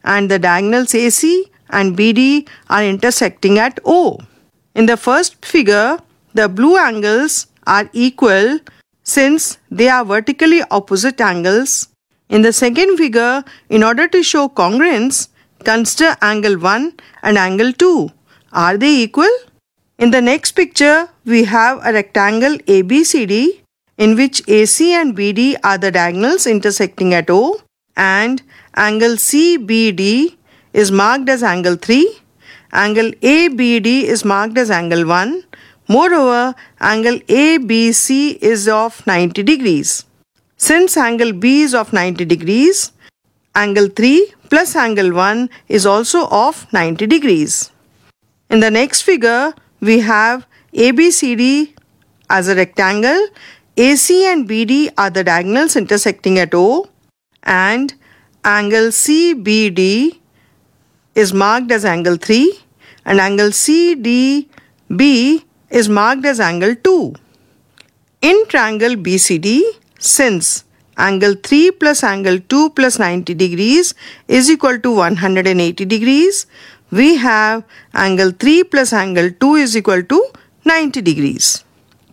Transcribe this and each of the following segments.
and the diagonals AC and BD are intersecting at O. In the first figure, the blue angles are equal since they are vertically opposite angles. In the second figure, in order to show congruence, consider angle 1 and angle 2. Are they equal? In the next picture, we have a rectangle ABCD in which AC and BD are the diagonals intersecting at O, and angle CBD is marked as angle 3. Angle ABD is marked as angle 1. Moreover, angle ABC is of 90 degrees. Since angle B is of 90 degrees, angle 3 plus angle 1 is also of 90 degrees. In the next figure, we have ABCD as a rectangle, AC and BD are the diagonals intersecting at O, and angle CBD is marked as angle 3 and angle CDB is marked as angle 2. In triangle BCD, since angle 3 plus angle 2 plus 90 degrees is equal to 180 degrees, we have angle 3 plus angle 2 is equal to 90 degrees.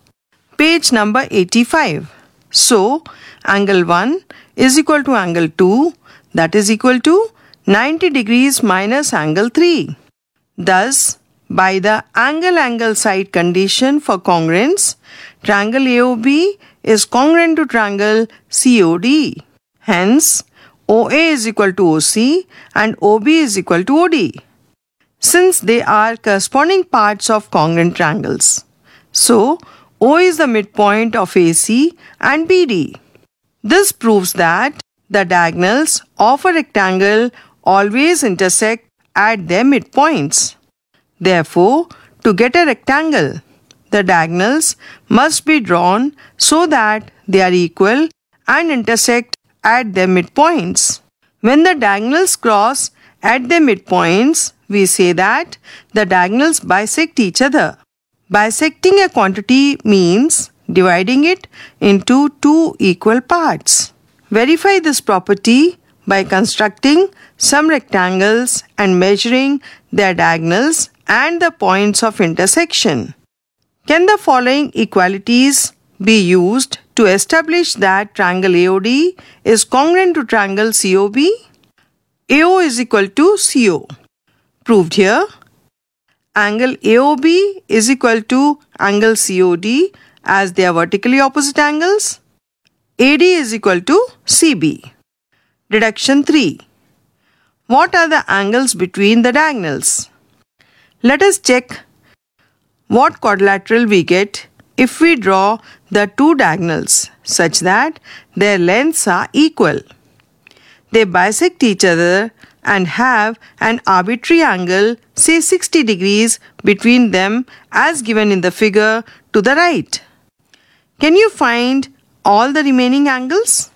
Page number 85. So, angle 1 is equal to angle 2, that is equal to 90 degrees minus angle 3. Thus, by the angle-angle side condition for congruence, triangle AOB is congruent to triangle COD. Hence, OA is equal to OC and OB is equal to OD, since they are corresponding parts of congruent triangles. So, O is the midpoint of AC and BD. This proves that the diagonals of a rectangle always intersect at their midpoints. Therefore, to get a rectangle, the diagonals must be drawn so that they are equal and intersect at their midpoints. When the diagonals cross at their midpoints, we say that the diagonals bisect each other. Bisecting a quantity means dividing it into two equal parts. Verify this property by constructing some rectangles and measuring their diagonals and the points of intersection. Can the following equalities be used to establish that triangle AOD is congruent to triangle COB? AO is equal to CO. Proved here. Angle AOB is equal to angle COD as they are vertically opposite angles. AD is equal to CB. Deduction 3. What are the angles between the diagonals? Let us check what quadrilateral we get if we draw the two diagonals such that their lengths are equal. They bisect each other and have an arbitrary angle, say 60 degrees, between them as given in the figure to the right. Can you find all the remaining angles?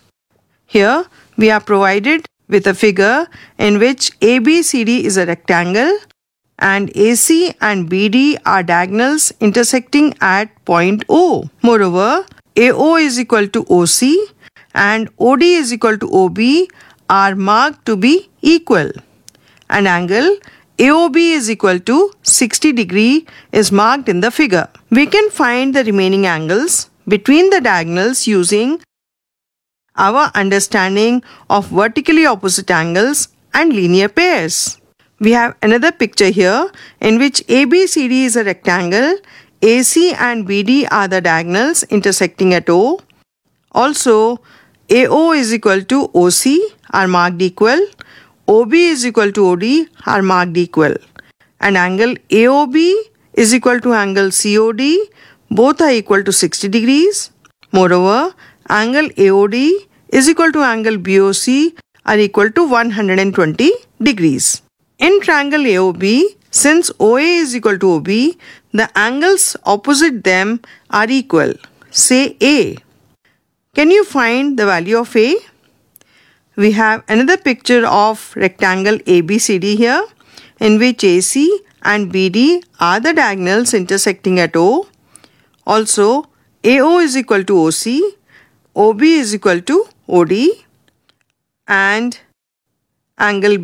Here we are provided with a figure in which ABCD is a rectangle and AC and BD are diagonals intersecting at point O. Moreover, AO is equal to OC and OD is equal to OB are marked to be equal. An angle AOB is equal to 60 degree is marked in the figure. We can find the remaining angles between the diagonals using our understanding of vertically opposite angles and linear pairs. We have another picture here in which ABCD is a rectangle, AC and BD are the diagonals intersecting at O. Also, AO is equal to OC are marked equal, OB is equal to OD are marked equal. And angle AOB is equal to angle COD, both are equal to 60 degrees. Moreover, angle AOD is equal to angle BOC are equal to 120 degrees. In triangle AOB, since OA is equal to OB, the angles opposite them are equal. Say A. Can you find the value of A? We have another picture of rectangle ABCD here in which AC and BD are the diagonals intersecting at O. Also, AO is equal to OC, OB is equal to OD and angle